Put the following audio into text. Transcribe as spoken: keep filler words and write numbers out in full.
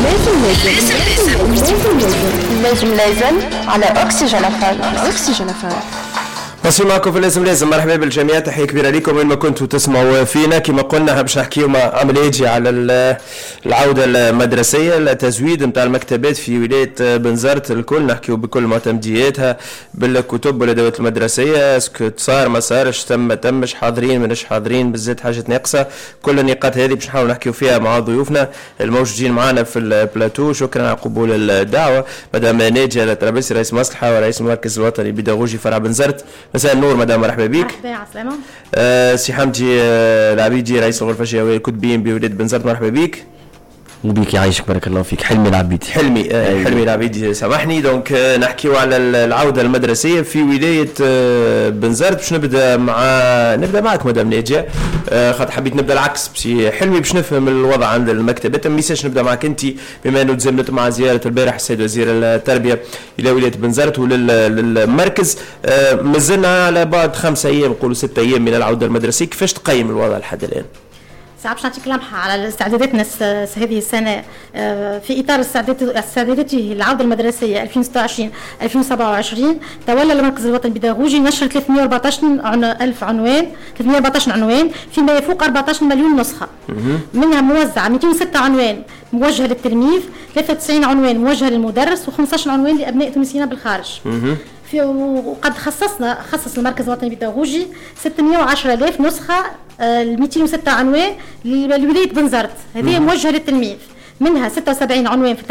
لازم لازم على أكسجين أفهم. أكسجين أفهم. بس معكم في لازم لازم. مرحبا بالجميع، تحية كبيرة لكم وين ما كنتوا تسمعوا فينا. كما قلنا باش نحكيو مع عمل يجي على العودة المدرسية، التزويد نتاع المكتبات في ولاية بنزرت الكل، نحكيو بكل معتمدياتها بالكتب والأدوات المدرسية، اسكو صار ما صارش، تم ما تمش، حاضرين منش حاضرين، بالذات حاجة ناقصة. كل النقاط هذه باش نحاول نحكيو فيها مع ضيوفنا الموجودين معنا في البلاتو. شكرا على قبول الدعوة مدام ناجية الطرابلسي، رئيس مصلحة ورئيس المركز الوطني البيداغوجي فرع بنزرت. مساء النور مدام، مرحبا بك. مرحبا على السلامة. آه سي حمدي آه العبيدي رئيس الغرفة الشهوية الكتبيين بولاية بنزرت، مرحبا بك. وبيك يعيشك بارك الله فيك. حلمي العبيدي. حلمي آه حلمي العبيدي سامحني. دونك آه نحكيو على العودة المدرسية في ولاية آه بنزرت. باش نبدا مع نبدا معك مدام ناجية، آه خاطر حبيت نبدا العكس بسي حلمي باش نفهم الوضع عند المكتبات. ميساش نبدا معك انت بما انه تزامنت مع زيارة البارح السيد وزير التربية الى ولاية بنزرت وللمركز. آه مازلنا على بعد خمسة ايام نقولوا ستة ايام من العودة المدرسية، كيفاش تقيم الوضع لحد الان؟ ساعة باش نعطيك لمحة على استعداداتنا هذه السنة في إطار استعدادات العودة المدرسية ألفين وستة وعشرين ألفين وسبعة وعشرين. تولى المركز الوطني البيداغوجي نشر ثلاثمئة وأربعة عشر ألف عنوان، ثلاثمئة وأربعة عشر عنوان فيما يفوق أربعة عشر مليون نسخة، منها موزعة مئتين وستة عنوان موجهة للتلميذ، ثلاثة وتسعين عنوان موجهة للمدرس، وخمسة عشر عنوان لأبناء تونسيين بالخارج. في وقد خصصنا خصص المركز الوطني البيداغوجي ستمئة وعشرة آلاف نسخة، ال مئتين وستة عنوان لولاية بنزرت، هذه موجهة للتلميذ، منها ستة وسبعين عنوان في